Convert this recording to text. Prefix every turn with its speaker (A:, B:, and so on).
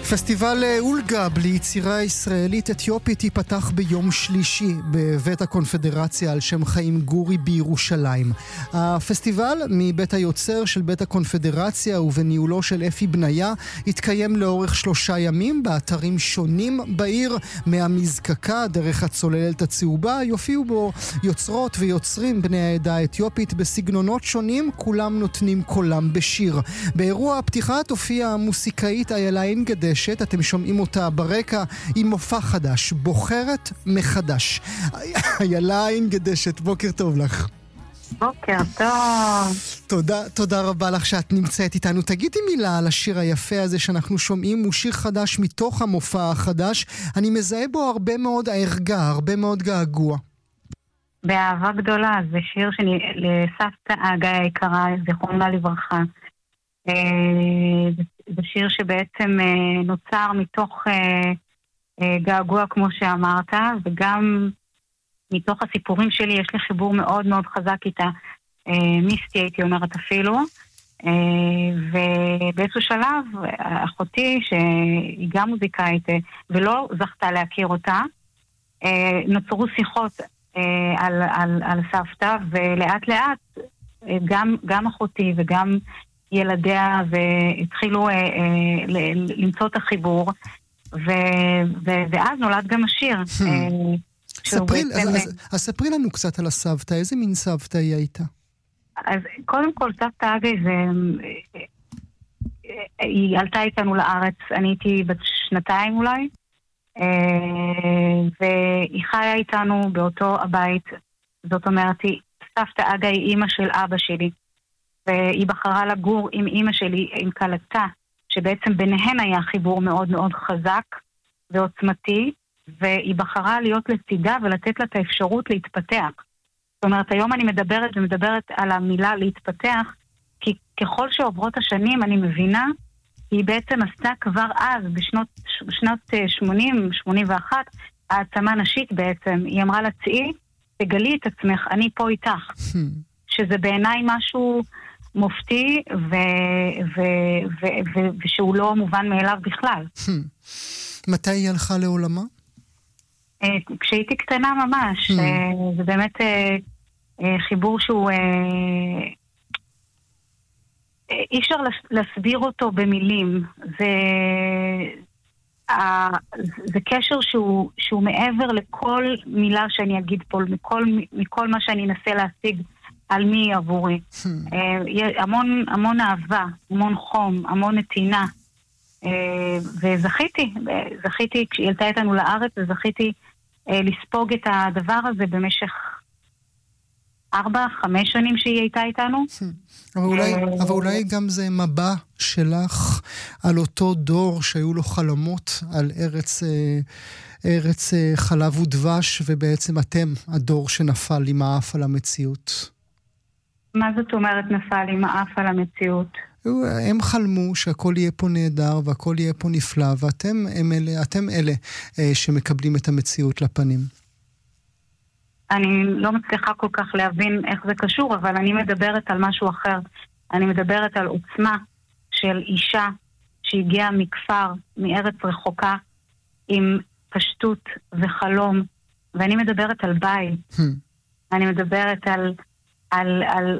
A: פסטיבל אולגה ליצירה ישראלית אתיופית ייפתח ביום שלישי בבית הקונפדרציה על שם חיים גורי בירושלים. הפסטיבל מבית היוצר של בית הקונפדרציה ובניהולו של אפי בניה יתקיים לאורך 3 ימים באתרים שונים בעיר, מהמזקקה דרך הצוללת הצהובה. יופיעו בו יוצרות ויוצרים בני העדה האתיופית בסגנונות שונים, כולם נותנים קולם בשיר. באירוע הפתיחה תופיע המוסיקאית איילה אינגדשת, אתם שומעים אותה ברקע, עם מופע חדש, בוחרת מחדש. איילה אינגדשת, בוקר טוב לך.
B: בוקר טוב.
A: תודה רבה לך שאת נמצאת איתנו. תגידי מילה על השיר היפה הזה שאנחנו שומעים, הוא שיר חדש מתוך המופע החדש. אני מזהה בו הרבה מאוד ערגה, הרבה מאוד געגוע.
B: באהבה גדולה, זה שיר לסבתא אגה היקרה, זיכרונה לברכה. זה שיר שבעצם נוצר מתוך געגוע כמו שאמרת, וגם מתוך הסיפורים שלי יש לי חיבור מאוד מאוד חזק איתה, מיסטי הייתי אומרת אפילו, ובאיזשהו שלב אחותי שהיא גם מוזיקאית ולא זכתה להכיר אותה, נוצרו שיחות על סבתא, ולאט לאט גם אחותי וגם ילדיה והתחילו למצוא את החיבור, ואז נולד גם השיר.
A: אז ספרי לנו קצת על הסבתא, איזה מין סבתא היא הייתה?
B: אז קודם כל סבתא אגה היא עלתה איתנו לארץ, אני הייתי בת 2 אולי, והיא חיה איתנו באותו הבית. זאת אומרת, סבתא אגה היא אימא של אבא שלי, והיא בחרה לגור עם אימא שלי, עם קלטה, שבעצם ביניהן היה חיבור מאוד מאוד חזק ועוצמתי, והיא בחרה להיות לצידה ולתת לה את האפשרות להתפתח. זאת אומרת, היום אני מדברת על המילה להתפתח, כי ככל שעוברות השנים אני מבינה, היא בעצם עשתה כבר אז, בשנות 80, 81, העצמה נשית בעצם. היא אמרה לה, צאי, תגלי את עצמך, אני פה איתך. שזה בעיניי משהו מופתי ושהוא לא מובן מאליו בכלל.
A: מתי היא הלכה לעולמה?
B: כשהייתי קטנה ממש. זה באמת חיבור שהוא אי אפשר להסביר אותו במילים. זה קשר שהוא מעבר לכל מילה שאני אגיד פה, מכל מה שאני אנסה להשיג על מי עבורי. המון אהבה, המון חום, המון נתינה. וזכיתי כשהיא עלתה איתנו לארץ, וזכיתי לספוג את הדבר הזה במשך 4-5 שנים שהיא הייתה איתנו.
A: אבל אולי גם זה מבע שלך על אותו דור שהיו לו חלומות על ארץ חלב ודבש, ובעצם אתם הדור שנפל עם האף על המציאות.
B: מה זאת אומרת נפל עם האף על המציאות?
A: הם חלמו שהכל יהיה פה נהדר והכל יהיה פה נפלא, ואתם אלה שמקבלים את המציאות לפנים.
B: אני לא מצליחה כל כך להבין איך זה קשור, אבל אני מדברת על משהו אחר. אני מדברת על עוצמה של אישה שהגיעה מכפר, מארץ רחוקה, עם פשטות וחלום, ואני מדברת על בית. אני מדברת על